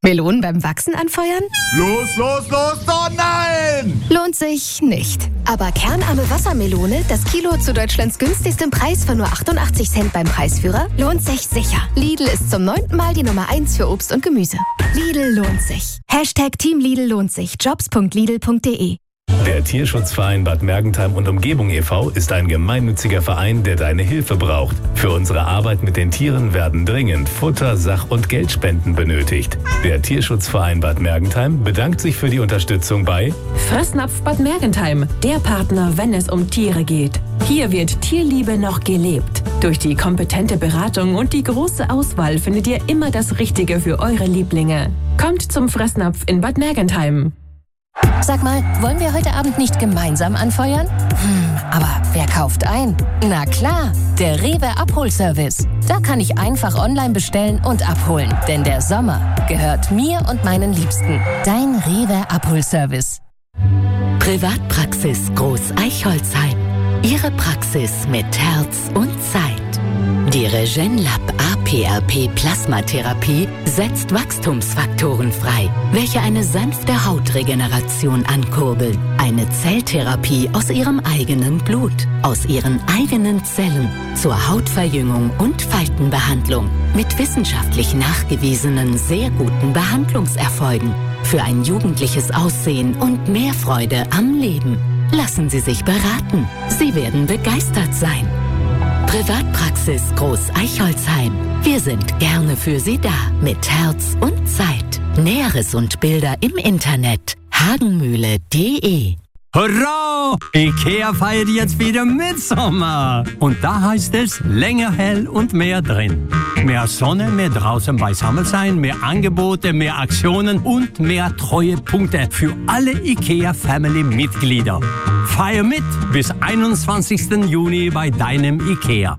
Melonen beim Wachsen anfeuern? Los, oh nein! Lohnt sich nicht. Aber kernarme Wassermelone, das Kilo zu Deutschlands günstigstem Preis von nur 88 Cent beim Preisführer, lohnt sich sicher. Lidl ist zum 9. Mal die Nummer 1 für Obst und Gemüse. Lidl lohnt sich. #Team Lidl lohnt sich. Jobs.lidl.de. Der Tierschutzverein Bad Mergentheim und Umgebung e.V. ist ein gemeinnütziger Verein, der deine Hilfe braucht. Für unsere Arbeit mit den Tieren werden dringend Futter-, Sach- und Geldspenden benötigt. Der Tierschutzverein Bad Mergentheim bedankt sich für die Unterstützung bei Fressnapf Bad Mergentheim, der Partner, wenn es um Tiere geht. Hier wird Tierliebe noch gelebt. Durch die kompetente Beratung und die große Auswahl findet ihr immer das Richtige für eure Lieblinge. Kommt zum Fressnapf in Bad Mergentheim. Sag mal, wollen wir heute Abend nicht gemeinsam anfeuern? Aber wer kauft ein? Na klar, der Rewe Abholservice. Da kann ich einfach online bestellen und abholen. Denn der Sommer gehört mir und meinen Liebsten. Dein Rewe Abholservice. Privatpraxis Groß Eichholzheim. Ihre Praxis mit Herz und Zeit. Die Regenlab APRP Plasmatherapie setzt Wachstumsfaktoren frei, welche eine sanfte Hautregeneration ankurbeln. Eine Zelltherapie aus ihrem eigenen Blut, aus ihren eigenen Zellen zur Hautverjüngung und Faltenbehandlung mit wissenschaftlich nachgewiesenen sehr guten Behandlungserfolgen für ein jugendliches Aussehen und mehr Freude am Leben. Lassen Sie sich beraten. Sie werden begeistert sein. Privatpraxis Groß Eichholzheim. Wir sind gerne für Sie da. Mit Herz und Zeit. Näheres und Bilder im Internet. hagenmühle.de. Hurra! IKEA feiert jetzt wieder Mitsommer. Und da heißt es länger hell und mehr drin. Mehr Sonne, mehr draußen beisammen sein, mehr Angebote, mehr Aktionen und mehr Treuepunkte für alle IKEA-Family-Mitglieder. Feier mit bis 21. Juni bei deinem IKEA.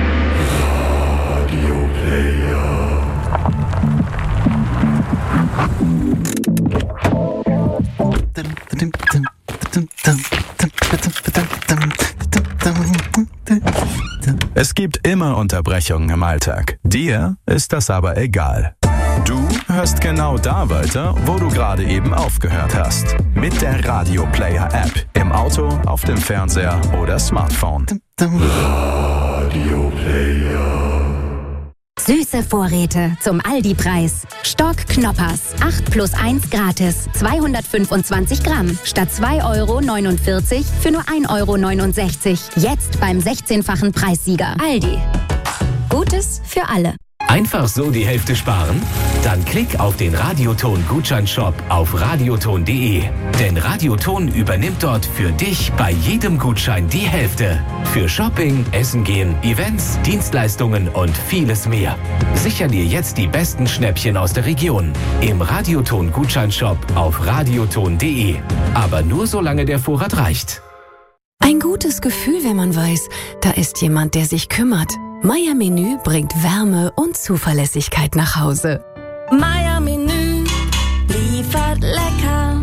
Es gibt immer Unterbrechungen im Alltag. Dir ist das aber egal. Du hörst genau da weiter, wo du gerade eben aufgehört hast. Mit der Radio Player App. Im Auto, auf dem Fernseher oder Smartphone. Radio Player. Süße Vorräte zum Aldi-Preis. Stock Knoppers. 8 plus 1 gratis. 225 Gramm. Statt 2,49 € für nur 1,69 €. Jetzt beim 16-fachen Preissieger. Aldi. Gutes für alle. Einfach so die Hälfte sparen? Dann klick auf den Radioton-Gutscheinshop auf radioton.de. Denn Radioton übernimmt dort für dich bei jedem Gutschein die Hälfte. Für Shopping, Essen gehen, Events, Dienstleistungen und vieles mehr. Sicher dir jetzt die besten Schnäppchen aus der Region. Im Radioton-Gutscheinshop auf radioton.de. Aber nur solange der Vorrat reicht. Ein gutes Gefühl, wenn man weiß, da ist jemand, der sich kümmert. Meier Menü bringt Wärme und Zuverlässigkeit nach Hause. Meier Menü liefert lecker.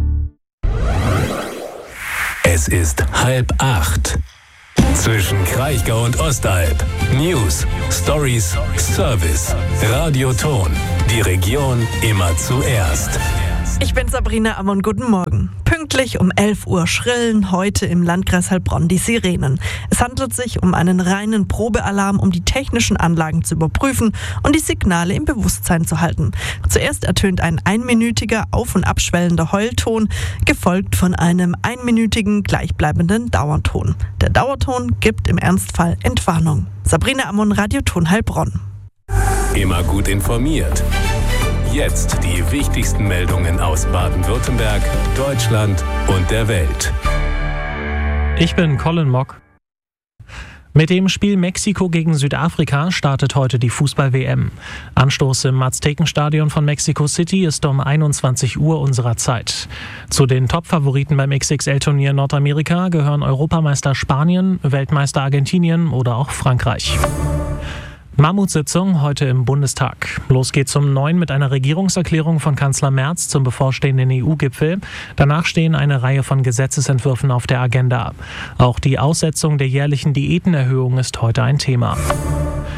Es ist 7:30. Zwischen Kraichgau und Ostalb. News, Stories, Service. Radioton. Die Region immer zuerst. Ich bin Sabrina Ammon, guten Morgen. Pünktlich um 11 Uhr schrillen heute im Landkreis Heilbronn die Sirenen. Es handelt sich um einen reinen Probealarm, um die technischen Anlagen zu überprüfen und die Signale im Bewusstsein zu halten. Zuerst ertönt ein einminütiger, auf- und abschwellender Heulton, gefolgt von einem einminütigen, gleichbleibenden Dauerton. Der Dauerton gibt im Ernstfall Entwarnung. Sabrina Ammon, Radioton Heilbronn. Immer gut informiert. Jetzt die wichtigsten Meldungen aus Baden-Württemberg, Deutschland und der Welt. Ich bin Colin Mock. Mit dem Spiel Mexiko gegen Südafrika startet heute die Fußball-WM. Anstoß im Aztekenstadion von Mexico City ist um 21 Uhr unserer Zeit. Zu den Top-Favoriten beim XXL-Turnier Nordamerika gehören Europameister Spanien, Weltmeister Argentinien oder auch Frankreich. Mammutsitzung heute im Bundestag. Los geht's um 9 mit einer Regierungserklärung von Kanzler Merz zum bevorstehenden EU-Gipfel. Danach stehen eine Reihe von Gesetzesentwürfen auf der Agenda. Auch die Aussetzung der jährlichen Diätenerhöhung ist heute ein Thema.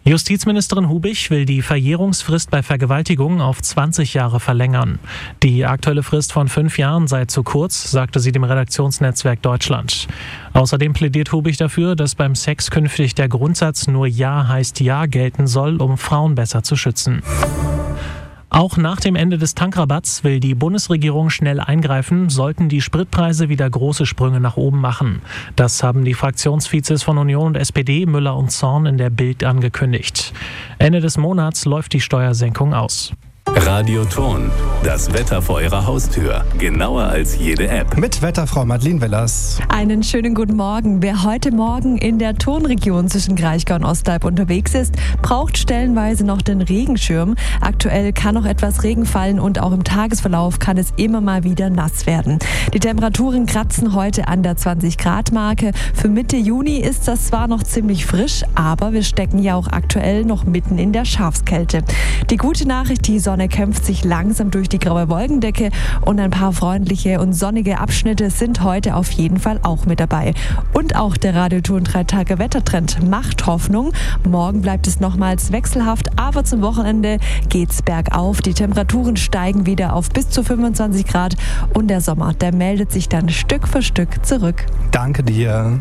Justizministerin Hubich will die Verjährungsfrist bei Vergewaltigungen auf 20 Jahre verlängern. Die aktuelle Frist von 5 Jahren sei zu kurz, sagte sie dem Redaktionsnetzwerk Deutschland. Außerdem plädiert Hubich dafür, dass beim Sex künftig der Grundsatz nur Ja heißt Ja gelten soll, um Frauen besser zu schützen. Auch nach dem Ende des Tankrabatts will die Bundesregierung schnell eingreifen, sollten die Spritpreise wieder große Sprünge nach oben machen. Das haben die Fraktionsvizes von Union und SPD, Müller und Zorn, in der Bild angekündigt. Ende des Monats läuft die Steuersenkung aus. Radio Ton, das Wetter vor Ihrer Haustür. Genauer als jede App. Mit Wetterfrau Madeleine Wellers. Einen schönen guten Morgen. Wer heute Morgen in der Tonregion zwischen Kraichgau und Ostalb unterwegs ist, braucht stellenweise noch den Regenschirm. Aktuell kann noch etwas Regen fallen und auch im Tagesverlauf kann es immer mal wieder nass werden. Die Temperaturen kratzen heute an der 20-Grad-Marke. Für Mitte Juni ist das zwar noch ziemlich frisch, aber wir stecken ja auch aktuell noch mitten in der Schafskälte. Die gute Nachricht, die Sonne kämpft sich langsam durch die graue Wolkendecke und ein paar freundliche und sonnige Abschnitte sind heute auf jeden Fall auch mit dabei. Und auch der Radioton 3-Tage-Wettertrend macht Hoffnung. Morgen bleibt es nochmals wechselhaft, aber zum Wochenende geht's bergauf. Die Temperaturen steigen wieder auf bis zu 25 Grad und der Sommer, der meldet sich dann Stück für Stück zurück. Danke dir.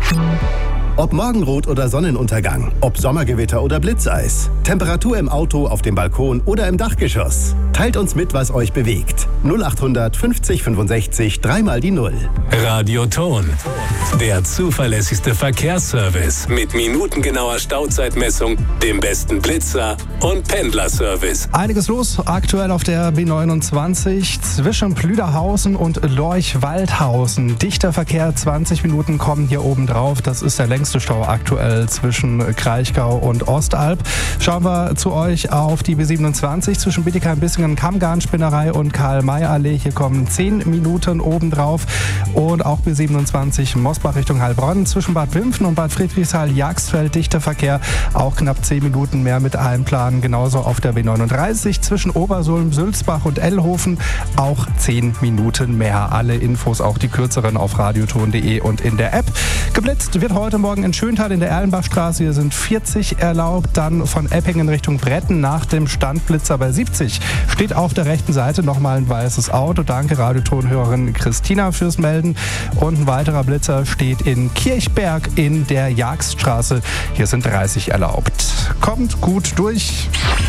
Ob Morgenrot oder Sonnenuntergang, ob Sommergewitter oder Blitzeis, Temperatur im Auto, auf dem Balkon oder im Dachgeschoss. Teilt uns mit, was euch bewegt. 0800 50 65 3 die 0. Radio Ton, der zuverlässigste Verkehrsservice mit minutengenauer Stauzeitmessung, dem besten Blitzer und Pendlerservice. Einiges los aktuell auf der B29 zwischen Plüderhausen und Lorch-Waldhausen. Dichter Verkehr, 20 Minuten kommen hier oben drauf. Das ist der längste Stau aktuell zwischen Kraichgau und Ostalb. Schauen wir zu euch auf die B27 zwischen Bietigheim-Bissingen, Kammgarnspinnerei und Karl-May-Allee. Hier kommen 10 Minuten obendrauf. Und auch B27 Mosbach Richtung Heilbronn zwischen Bad Wimpfen und Bad Friedrichshall-Jagstfeld. Dichter Verkehr, auch knapp 10 Minuten mehr mit Einplanen. Genauso auf der B39 zwischen Obersulm, Sülzbach und Ellhofen. Auch 10 Minuten mehr. Alle Infos, auch die kürzeren, auf radioton.de und in der App. Geblitzt wird heute Morgen in Schöntal in der Erlenbachstraße. Hier sind 40 erlaubt. Dann von Eppingen Richtung Bretten nach dem Standblitzer bei 70. Steht auf der rechten Seite nochmal ein weißes Auto. Danke Radiotonhörerin Christina fürs Melden. Und ein weiterer Blitzer steht in Kirchberg in der Jagststraße. Hier sind 30 erlaubt. Kommt gut durch.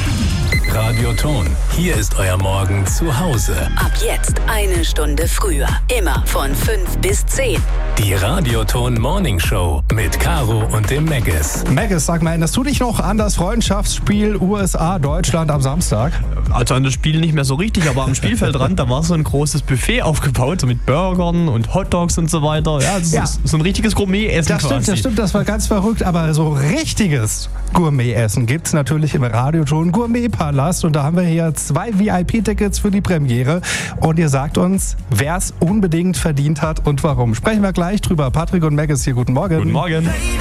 Radio Ton, hier ist euer Morgen zu Hause. Ab jetzt 1 Stunde früher. Immer von 5 bis 10. Die Radio Ton Morning Show mit Caro und dem Megis. Megis, sag mal, erinnerst du dich noch an das Freundschaftsspiel USA-Deutschland am Samstag? Also an das Spiel nicht mehr so richtig, aber am Spielfeldrand, da war so ein großes Buffet aufgebaut, so mit Burgern und Hotdogs und so weiter. Ja, das ist so ein richtiges Gourmet-Essen. Das stimmt, das war ganz verrückt, aber so richtiges Gourmet-Essen gibt es natürlich im Radioton Gourmet-Palast und da haben wir hier 2 VIP-Tickets für die Premiere und ihr sagt uns, wer es unbedingt verdient hat und warum. Sprechen wir gleich drüber. Patrick und Megis hier, guten Morgen. Guten Morgen.